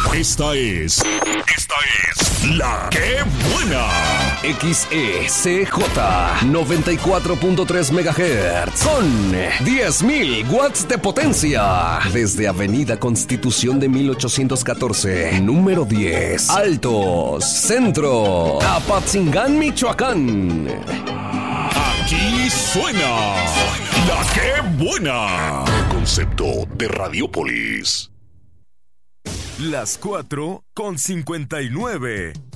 Esta es La Que Buena. XECJ 94.3 MHz con 10.000 watts de potencia. Desde Avenida Constitución de 1814, número 10, Altos, Centro, Apatzingán, Michoacán. Aquí suena La Que Buena. Concepto de Radiopolis. Las 4:59.